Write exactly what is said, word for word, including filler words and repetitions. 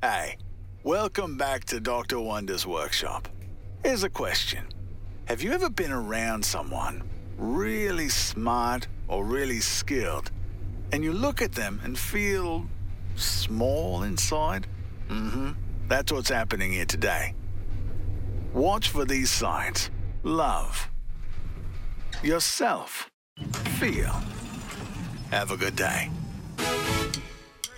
Hey, welcome back to Doctor Wonder's workshop. Here's a question. Have you ever been around someone really smart or really skilled, and you look at them and feel small inside? Mm-hmm. That's what's happening here today. Watch for these signs. Love. Yourself. Feel. Have a good day.